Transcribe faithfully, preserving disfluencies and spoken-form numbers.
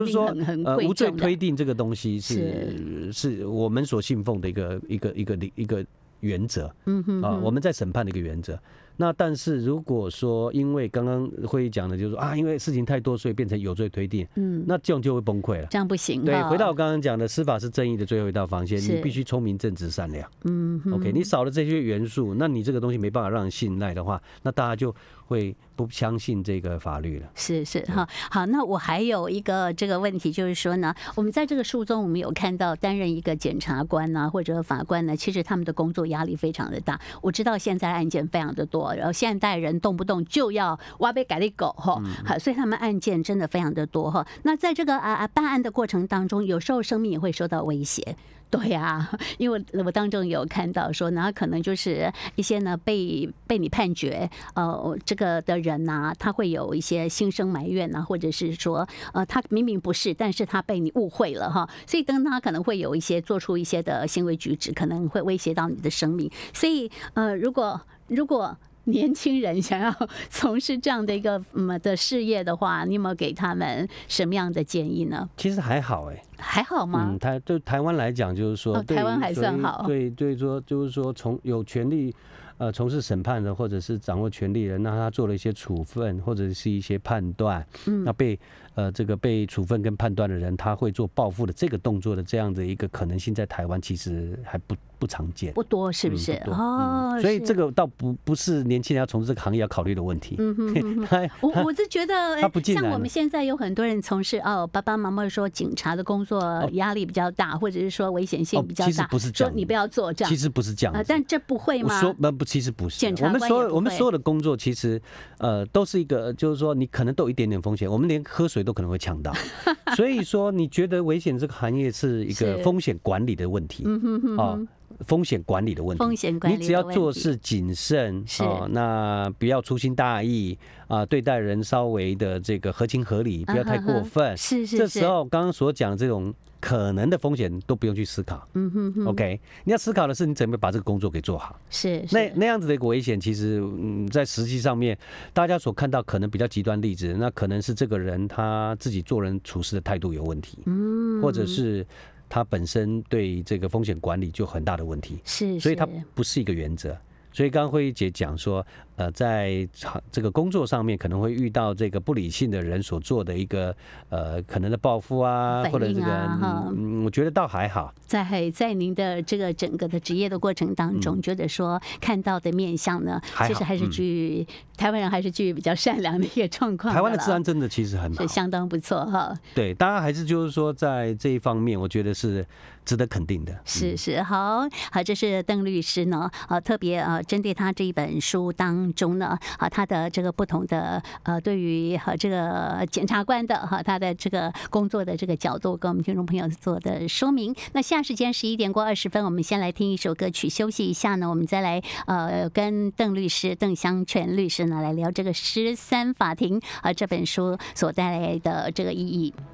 就是说很很呃无罪贵重的。 推定这个东西是是我们所信奉的一个一个一个一个原则， 嗯哼啊， 哼， 我们在审判的一个原则。那但是如果说因为刚刚会议讲的就是说啊，因为事情太多，所以变成有罪推定， 嗯， 那这样就会崩溃了。 这样不行。 对， 哈回到我刚刚讲的，司法是正义的最后一道防线， 是你必须聪明、正直、善良。 嗯哼 OK， 你少了这些元素，那你这个东西没办法让人信赖的话，那大家就会不相信这个法律了。 是是哈，好，那我还有一个这个问题，就是说呢，我们在这个书中，我们有看到担任一个检察官呢、啊、或者法官呢，其实他们的工作压力非常的大。我知道现在案件非常的多，然后现代人动不动就要挖被改的狗哈，好，所以他们案件真的非常的多哈。那在这个啊办案的过程当中，有时候生命也会受到威胁。对呀、啊，因为我当中有看到说，那可能就是一些呢被被你判决呃这个的人呐、啊，他会有一些心生埋怨呐、啊，或者是说呃他明明不是，但是他被你误会了哈，所以当他可能会有一些做出一些的行为举止，可能会威胁到你的生命。所以呃，如果如果年轻人想要从事这样的一个嗯的事业的话，你有没有给他们什么样的建议呢？ 其实还好哎、欸， 还好吗？ 嗯，台对台湾来讲，就是说、 哦，台湾还算好。 对对，说就是说，从有权利呃从事审判的，或者是掌握权力的人，那他做了一些处分或者是一些判断，嗯，那被呃这个被处分跟判断的人，他会做报复的这个动作的这样的一个可能性，在台湾其实还不不常见， 不多，是不是？ 嗯、 哦、 嗯，所以这个倒不不是年轻人要从事这个行业要考虑的问题。 嗯哼哼哼我我是觉得，像我们现在有很多人从事哦，爸爸妈妈说警察的工作压力比较大，哦、或者是说危险性比较大，哦、 其实不是这样， 说你不要做这样， 其实不是这样、呃， 但这不会吗？ 我说不不，其实不是。 检察官我们所有我们所有的工作，其实呃都是一个，就是说你可能都有一点点风险，我们连喝水都可能会呛到。所以说，你觉得危险这个行业是一个风险管理的问题， 嗯哼哼哼哦，风险管理的问题。 风险管理的问题， 你只要做事谨慎，哦，那不要粗心大意啊，对待人稍微的这个合情合理，不要太过分。 嗯、是是是。 这时候刚刚所讲的这种可能的风险都不用去思考。 嗯哼哼。 OK， 你要思考的是你怎么把这个工作给做好。 是。是那那样子的一个危险，其实嗯，在实际上面，大家所看到可能比较极端例子，那可能是这个人他自己做人处事的态度有问题，嗯，或者是他本身对这个风险管理就很大的问题， 是， 所以它不是一个原则。所以刚刚慧仪姐讲说，呃，在这个工作上面可能会遇到这个不理性的人所做的一个呃可能的报复啊， 啊或者这个、嗯，我觉得倒还好。 在在您的这个整个的职业的过程当中，嗯、觉得说看到的面向呢，其实还是具于、嗯、台湾人还是具于比较善良的一个状况。 台湾的治安真的其实很好， 是相当不错哈。 对，当然还是就是说在这一方面，我觉得是值得肯定的。 是是，好好，这是邓律师呢，呃，特别呃。针对他这一本书当中呢，啊，他的这个不同的呃，对于和这个检察官的哈，他的这个工作的这个角度，跟我们听众朋友做的说明。那下时间十一点过二十分，我们先来听一首歌曲，休息一下呢，我们再来呃，跟邓律师、邓湘全律师呢来聊这个十三法庭啊这本书所带来的这个意义。